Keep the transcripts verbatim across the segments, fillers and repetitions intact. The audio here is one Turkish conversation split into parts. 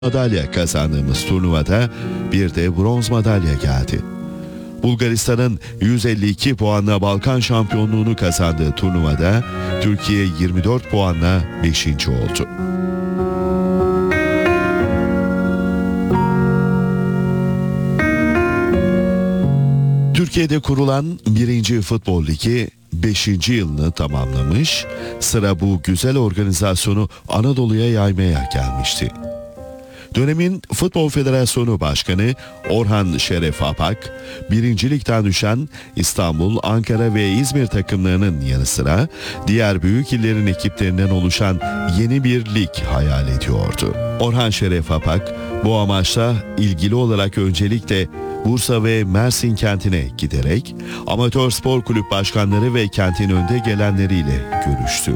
madalya kazandığımız turnuvada bir de bronz madalya geldi. Bulgaristan'ın yüz elli iki puanla Balkan şampiyonluğunu kazandığı turnuvada Türkiye yirmi dört puanla beşinci oldu. Türkiye'de kurulan birinci Futbol Ligi beşinci yılını tamamlamış, sıra bu güzel organizasyonu Anadolu'ya yaymaya gelmişti. Dönemin Futbol Federasyonu Başkanı Orhan Şeref Apak, birinci Lig'den düşen İstanbul, Ankara ve İzmir takımlarının yanı sıra diğer büyük illerin ekiplerinden oluşan yeni bir lig hayal ediyordu. Orhan Şeref Apak, bu amaçla ilgili olarak öncelikle Bursa ve Mersin kentine giderek amatör spor kulüp başkanları ve kentin önde gelenleriyle görüştü.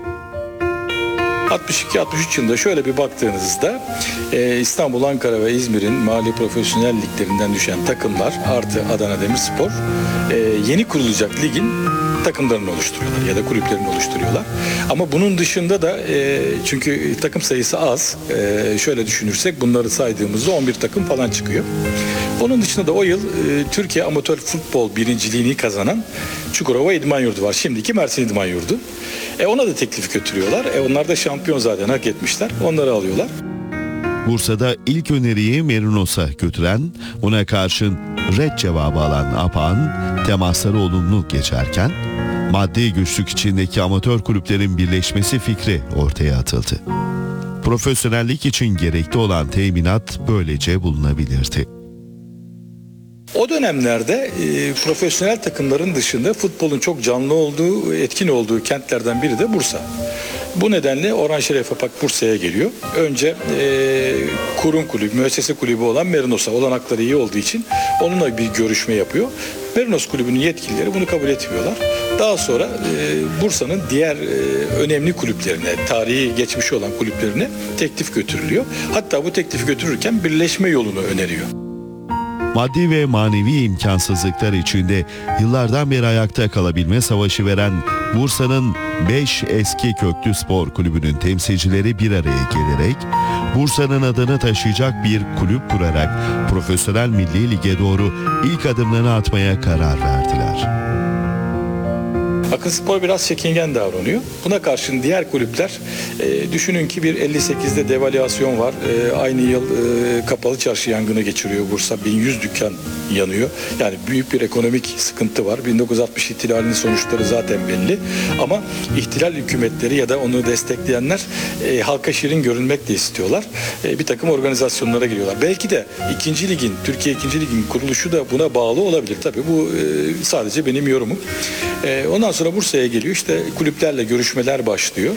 altmış iki altmış üç yılında şöyle bir baktığınızda e, İstanbul, Ankara ve İzmir'in mahalli profesyonel liglerinden düşen takımlar artı Adana Demirspor e, yeni kurulacak ligin takımlarını oluşturuyorlar ya da kulüplerini oluşturuyorlar. Ama bunun dışında da e, çünkü takım sayısı az, e, şöyle düşünürsek bunları saydığımızda on bir takım falan çıkıyor. Onun dışında da o yıl e, Türkiye Amatör Futbol birinciliğini kazanan Çukurova İdman Yurdu var. Şimdiki Mersin İdman Yurdu. E ona da teklif götürüyorlar. E onlar da şampiyon zaten hak etmişler. Onları alıyorlar. Bursa'da ilk öneriyi Merinos'a götüren, buna karşın red cevabı alan Apak'ın temasları olumlu geçerken, maddi güçlük içindeki amatör kulüplerin birleşmesi fikri ortaya atıldı. Profesyonellik için gerekli olan teminat böylece bulunabilirdi. O dönemlerde e, profesyonel takımların dışında futbolun çok canlı olduğu, etkin olduğu kentlerden biri de Bursa. Bu nedenle Orhan Şeref Apak Bursa'ya geliyor. Önce e, kurum kulübü, müessese kulübü olan Merinos'a olanakları iyi olduğu için onunla bir görüşme yapıyor. Merinos kulübünün yetkilileri bunu kabul etmiyorlar. Daha sonra e, Bursa'nın diğer e, önemli kulüplerine, tarihi geçmişi olan kulüplerine teklif götürülüyor. Hatta bu teklif götürürken birleşme yolunu öneriyor. Maddi ve manevi imkansızlıklar içinde yıllardan beri ayakta kalabilme savaşı veren Bursa'nın beş eski köklü spor kulübünün temsilcileri bir araya gelerek Bursa'nın adını taşıyacak bir kulüp kurarak Profesyonel Milli Lig'e doğru ilk adımlarını atmaya karar verdiler. Akınspor biraz çekingen davranıyor. Buna karşın diğer kulüpler e, düşünün ki bir elli sekizde devalüasyon var. E, aynı yıl e, kapalı çarşı yangını geçiriyor Bursa. bin yüz dükkan yanıyor. Yani büyük bir ekonomik sıkıntı var. bin dokuz yüz altmış ihtilalinin sonuçları zaten belli. Ama ihtilal hükümetleri ya da onu destekleyenler e, halka şirin görünmek de istiyorlar. E, bir takım organizasyonlara giriyorlar. Belki de ikinci ligin, Türkiye ikinci ligin kuruluşu da buna bağlı olabilir. Tabii bu e, sadece benim yorumum. E, ondan sonra Bursa'ya geliyor. İşte kulüplerle görüşmeler başlıyor.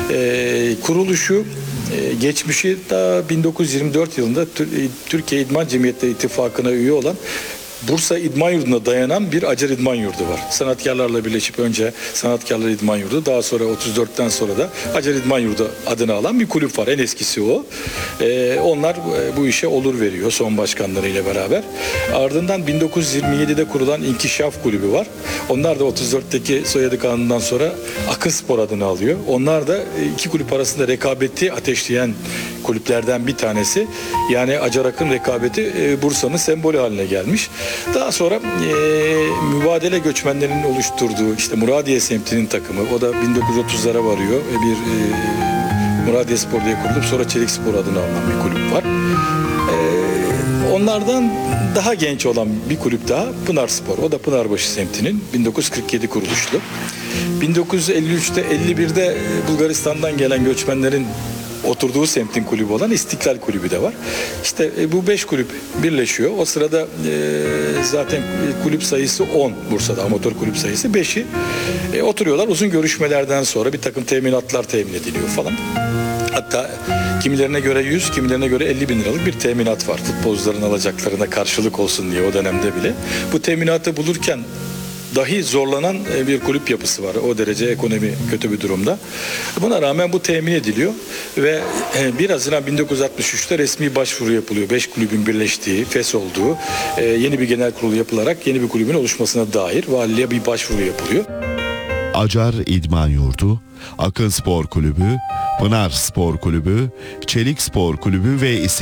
E, kuruluşu e, geçmişi da bin dokuz yüz yirmi dört yılında Türkiye İdman Cemiyetleri İttifakı'na üye olan Bursa İdman Yurdu'na dayanan bir Acar İdman Yurdu var. Sanatkarlarla birleşip önce Sanatkarlar İdman Yurdu, daha sonra otuz dörtten sonra da Acar İdman Yurdu adını alan bir kulüp var. En eskisi o. Ee, onlar bu işe olur veriyor son başkanlarıyla beraber. Ardından bin dokuz yüz yirmi yedide kurulan İnkişaf Kulübü var. Onlar da otuz dörtteki soyadı kanundan sonra Akınspor adını alıyor. Onlar da iki kulüp arasında rekabeti ateşleyen kulüplerden bir tanesi. Yani Acar Akın rekabeti e, Bursa'nın sembolü haline gelmiş. Daha sonra e, mübadele göçmenlerinin oluşturduğu işte Muradiye semtinin takımı, o da bin dokuz yüz otuzlara varıyor ve bir e, Muradiye Spor diye kurulup sonra Çelik Spor adını alınan bir kulüp var. E, onlardan daha genç olan bir kulüp daha Pınar Spor. O da Pınarbaşı semtinin bin dokuz yüz kırk yedi kuruluşlu. bin dokuz yüz elli üçte elli birde Bulgaristan'dan gelen göçmenlerin oturduğu semtin kulübü olan İstiklal Kulübü de var. İşte e, bu beş kulüp birleşiyor. O sırada e, zaten kulüp sayısı on Bursa'da, amatör kulüp sayısı beşi. E, oturuyorlar, uzun görüşmelerden sonra bir takım teminatlar temin ediliyor falan. Hatta kimilerine göre yüz, kimilerine göre elli bin liralık bir teminat var. Futbolcuların alacaklarına karşılık olsun diye o dönemde bile. Bu teminatı bulurken dahi zorlanan bir kulüp yapısı var. O derece ekonomi kötü bir durumda. Buna rağmen bu temin ediliyor ve bir Haziran bin dokuz yüz altmış üçte resmi başvuru yapılıyor. beş kulübün birleştiği, fes olduğu yeni bir genel kurulu yapılarak yeni bir kulübün oluşmasına dair valiliğe bir başvuru yapılıyor. Acar İdman Yurdu, Akın Spor Kulübü, Pınar Spor Kulübü, Çelik Spor Kulübü ve